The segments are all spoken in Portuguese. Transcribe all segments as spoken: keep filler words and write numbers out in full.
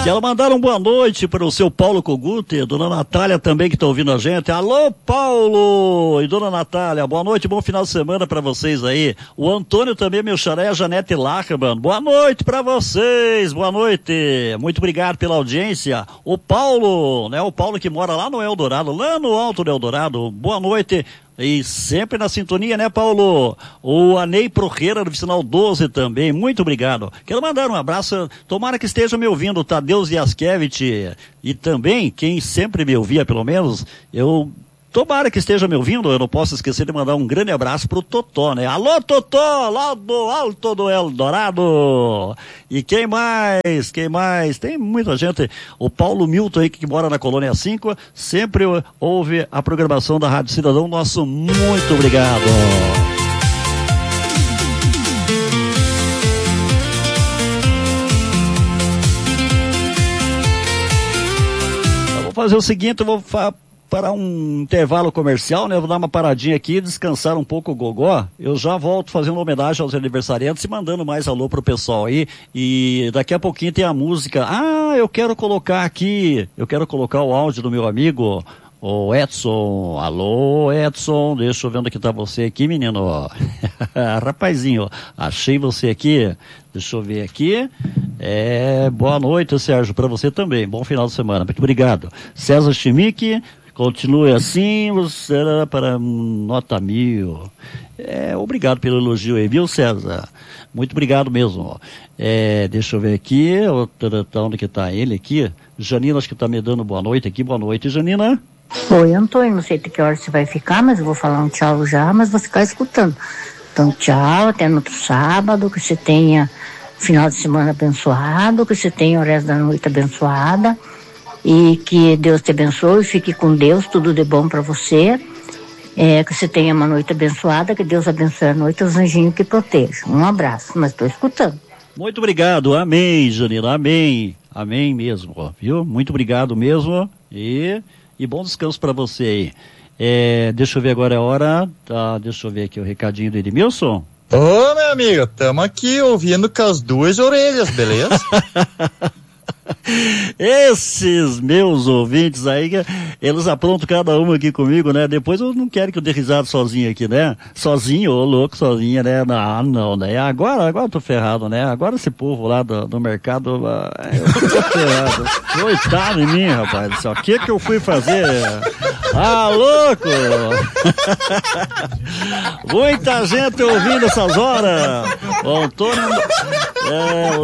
Quero mandar uma boa noite para o seu Paulo Kogut, dona Natália também que está ouvindo a gente. Alô, Paulo e dona Natália, boa noite, bom final de semana para vocês aí. O Antônio também, meu xaré, a Janete Lachman, boa noite para vocês, boa noite. Muito obrigado pela audiência. O Paulo, né, o Paulo que mora lá no Eldorado, lá no alto do Eldorado, boa noite. E sempre na sintonia, né, Paulo? O Anei Projeira do Vicinal doze também, muito obrigado. Quero mandar um abraço, tomara que esteja me ouvindo, o Tadeu Ziaskevich, e também, quem sempre me ouvia, pelo menos, eu... Tomara que esteja me ouvindo, eu não posso esquecer de mandar um grande abraço pro Totó, né? Alô, Totó, lá do alto do Eldorado! E quem mais? Quem mais? Tem muita gente. O Paulo Milton aí, que mora na Colônia cinco, sempre ouve a programação da Rádio Cidadão. Nosso muito obrigado. Eu vou fazer o seguinte, eu vou falar para um intervalo comercial, né? Eu vou dar uma paradinha aqui, descansar um pouco o gogó. Eu já volto fazendo homenagem aos aniversariantes e mandando mais alô pro pessoal aí. E daqui a pouquinho tem a música. Ah, eu quero colocar aqui, eu quero colocar o áudio do meu amigo, o Edson. Alô, Edson, deixa eu ver onde que tá você aqui, menino. Rapazinho, achei você aqui. Deixa eu ver aqui. É, boa noite, Sérgio, para você também. Bom final de semana. Muito obrigado. César Chimique, continue assim, você era para nota mil. É, obrigado pelo elogio aí, viu, César? Muito obrigado mesmo. É, deixa eu ver aqui, onde que tá ele aqui? Janina, acho que tá me dando boa noite aqui. Boa noite, Janina. Oi, Antônio, não sei até que hora você vai ficar, mas eu vou falar um tchau já, mas vou ficar escutando. Então, tchau, até no outro sábado, que você tenha final de semana abençoado, que você tenha o resto da noite abençoada, e que Deus te abençoe, fique com Deus, tudo de bom para você, é, que você tenha uma noite abençoada, que Deus abençoe a noite, os anjinhos que protejam. Um abraço, mas estou escutando. Muito obrigado, amém, Janina, amém, amém mesmo, ó, viu? Muito obrigado mesmo, e, e bom descanso para você aí. É, deixa eu ver agora a hora, tá, deixa eu ver aqui o recadinho do Edmilson. Ô, meu amigo, estamos aqui ouvindo com as duas orelhas, beleza? Esses meus ouvintes aí, eles aprontam cada uma aqui comigo, né? Depois eu não quero que eu dê risada sozinho aqui, né? Sozinho, ô louco, sozinha, né? Não, não, né? Agora, agora eu tô ferrado, né? Agora esse povo lá do, do mercado, eu tô ferrado. Coitado de mim, rapaz. O que que eu fui fazer? Ah, louco! Muita gente ouvindo essas horas. O Antônio é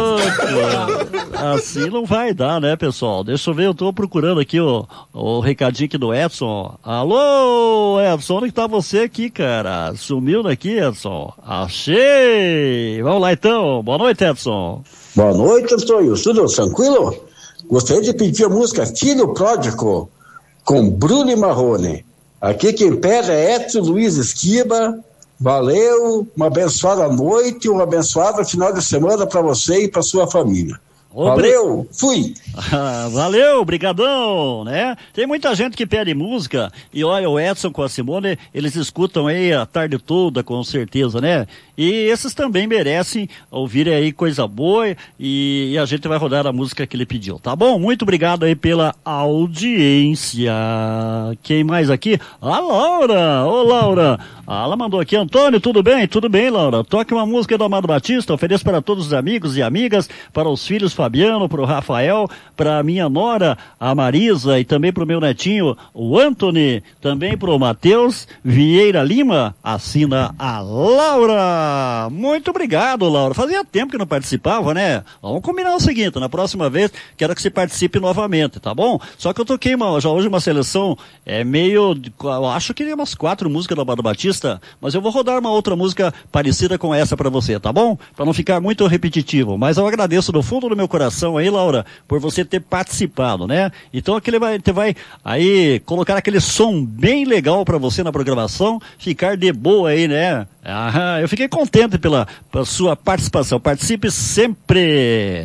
louco. Assim não vai dar, né, pessoal? Deixa eu ver, eu tô procurando aqui o, o recadinho aqui do Edson. Alô, Edson, onde que tá você aqui, cara? Sumiu daqui, Edson? Achei! Vamos lá então. Boa noite, Edson. Boa noite, Antônio. Tudo tranquilo? Gostaria de pedir a música Filho Pródigo, com Bruno e Marrone. Aqui quem pede é Edson Luiz Esquiba. Valeu, uma abençoada noite, um abençoado final de semana para você e para sua família. Valeu, fui! Ah, valeu, brigadão, né? Tem muita gente que pede música e olha, o Edson com a Simone, eles escutam aí a tarde toda, com certeza, né? E esses também merecem ouvir aí coisa boa e, e a gente vai rodar a música que ele pediu, tá bom? Muito obrigado aí pela audiência. Quem mais aqui? A Laura! Ô, Laura! Ela mandou aqui, Antônio, tudo bem? Tudo bem, Laura. Toque uma música do Amado Batista, ofereço para todos os amigos e amigas, para os filhos Fabiano, para o Rafael, para a minha nora, a Marisa, e também para o meu netinho, o Anthony, também para o Matheus Vieira Lima, assina a Laura. Muito obrigado, Laura. Fazia tempo que não participava, né? Vamos combinar o seguinte, na próxima vez, quero que você participe novamente, tá bom? Só que eu toquei uma, já hoje uma seleção, é meio, eu acho que umas quatro músicas do Amado Batista, mas eu vou rodar uma outra música parecida com essa para você, tá bom? Para não ficar muito repetitivo, mas eu agradeço do fundo do meu coração aí, Laura, por você ter participado, né? Então aquele vai, você vai aí colocar aquele som bem legal para você na programação, ficar de boa aí, né? Ah, eu fiquei contente pela, pela sua participação. Participe sempre.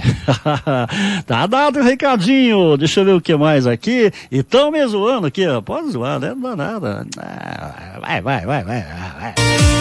Tá dado um recadinho. Deixa eu ver o que mais aqui. Então me zoando aqui, ó. Pode zoar, né? Não dá nada. Ah, vai, vai, vai, vai, vai.